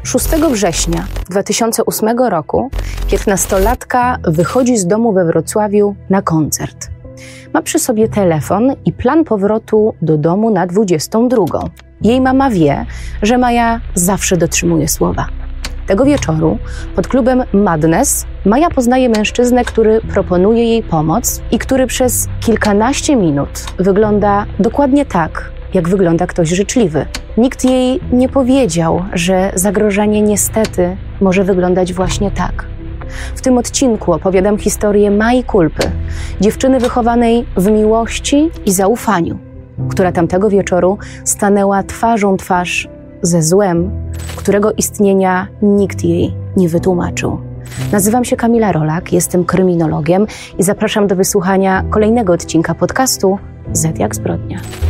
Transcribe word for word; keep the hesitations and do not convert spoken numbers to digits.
szóstego września dwa tysiące ósmego roku piętnastolatka wychodzi z domu we Wrocławiu na koncert. Ma przy sobie telefon i plan powrotu do domu na dwudziestą drugą. Jej mama wie, że Maja zawsze dotrzymuje słowa. Tego wieczoru pod klubem Madness Maja poznaje mężczyznę, który proponuje jej pomoc i który przez kilkanaście minut wygląda dokładnie tak, jak wygląda ktoś życzliwy. Nikt jej nie powiedział, że zagrożenie niestety może wyglądać właśnie tak. W tym odcinku opowiadam historię Mai Kulpy, dziewczyny wychowanej w miłości i zaufaniu, która tamtego wieczoru stanęła twarzą twarz ze złem, którego istnienia nikt jej nie wytłumaczył. Nazywam się Kamila Rolak, jestem kryminologiem i zapraszam do wysłuchania kolejnego odcinka podcastu Z jak zbrodnia.